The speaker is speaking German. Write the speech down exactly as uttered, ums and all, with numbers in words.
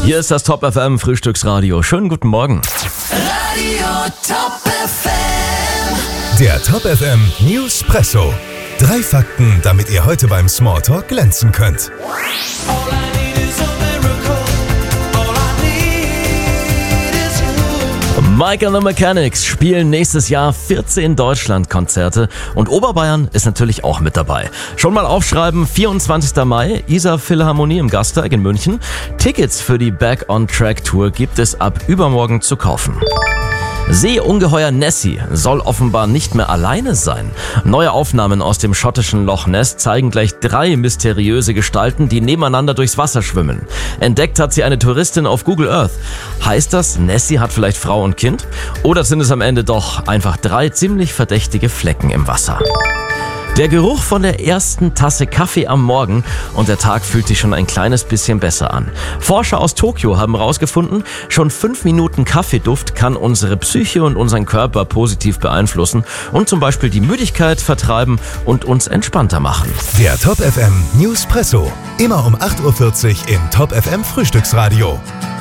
Hier ist das Top F M Frühstücksradio. Schönen guten Morgen. Radio Top F M. Der Top F M Newspresso. Drei Fakten, damit ihr heute beim Smalltalk glänzen könnt. Mike and the Mechanics spielen nächstes Jahr vierzehn Deutschlandkonzerte und Oberbayern ist natürlich auch mit dabei. Schon mal aufschreiben, vierundzwanzigster Mai, Isar Philharmonie im Gasteig in München. Tickets für die Back on Track Tour gibt es ab übermorgen zu kaufen. Seeungeheuer Nessie soll offenbar nicht mehr alleine sein. Neue Aufnahmen aus dem schottischen Loch Ness zeigen gleich drei mysteriöse Gestalten, die nebeneinander durchs Wasser schwimmen. Entdeckt hat sie eine Touristin auf Google Earth. Heißt das, Nessie hat vielleicht Frau und Kind? Oder sind es am Ende doch einfach drei ziemlich verdächtige Flecken im Wasser? Der Geruch von der ersten Tasse Kaffee am Morgen und der Tag fühlt sich schon ein kleines bisschen besser an. Forscher aus Tokio haben herausgefunden, schon fünf Minuten Kaffeeduft kann unsere Psyche und unseren Körper positiv beeinflussen und zum Beispiel die Müdigkeit vertreiben und uns entspannter machen. Der Top F M Newspresso. Immer um acht Uhr vierzig im Top F M Frühstücksradio.